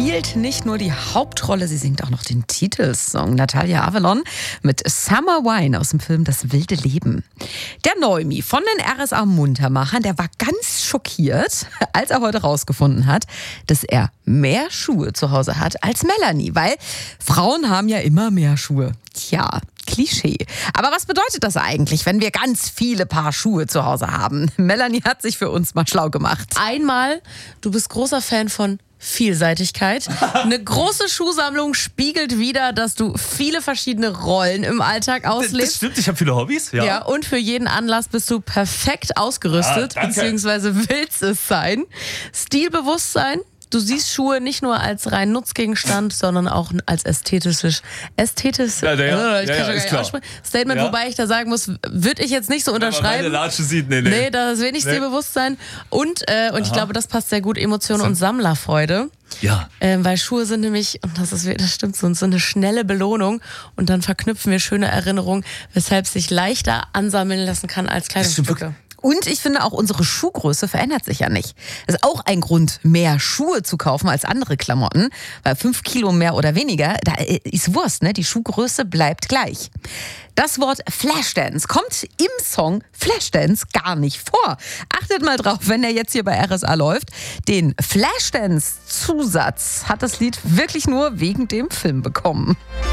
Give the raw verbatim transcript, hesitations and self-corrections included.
spielt nicht nur die Hauptrolle, sie singt auch noch den Titelsong. Natalia Avalon mit Summer Wine aus dem Film Das wilde Leben. Der Neumi von den R S A Muntermachern, der war ganz schockiert, als er heute rausgefunden hat, dass er mehr Schuhe zu Hause hat als Melanie. Weil Frauen haben ja immer mehr Schuhe. Tja, Klischee. Aber was bedeutet das eigentlich, wenn wir ganz viele Paar Schuhe zu Hause haben? Melanie hat sich für uns mal schlau gemacht. Einmal, du bist großer Fan von Vielseitigkeit. Eine große Schuhsammlung spiegelt wider, dass du viele verschiedene Rollen im Alltag auslebst. Das stimmt, ich habe viele Hobbys. Ja. Ja, und für jeden Anlass bist du perfekt ausgerüstet, Ja, danke. beziehungsweise willst es sein. Stilbewusstsein. Du siehst Schuhe nicht nur als rein Nutzgegenstand, sondern auch als ästhetisches, ästhetisches Ja, ja, ja, ich ja, kann ja, schon ist gar nicht klar. aussprechen. Statement, Ja. wobei ich da sagen muss, würde ich jetzt nicht so Wenn man unterschreiben. meine Latsche sieht, nee, nee. Nee, da ist wenig Nee. Stilbewusstsein. Und, äh, und ich glaube, das passt sehr gut, Emotionen und Sammlerfreude. Ja. Ähm, weil Schuhe sind nämlich, und das ist, das stimmt so, so eine schnelle Belohnung und dann verknüpfen wir schöne Erinnerungen, weshalb sich leichter ansammeln lassen kann als Kleidungsstücke. Und ich finde auch, unsere Schuhgröße verändert sich ja nicht. Das ist auch ein Grund, mehr Schuhe zu kaufen als andere Klamotten. Weil fünf Kilo mehr oder weniger, da ist Wurst, ne? Die Schuhgröße bleibt gleich. Das Wort Flashdance kommt im Song Flashdance gar nicht vor. Achtet mal drauf, wenn er jetzt hier bei R S A läuft. Den Flashdance-Zusatz hat das Lied wirklich nur wegen dem Film bekommen.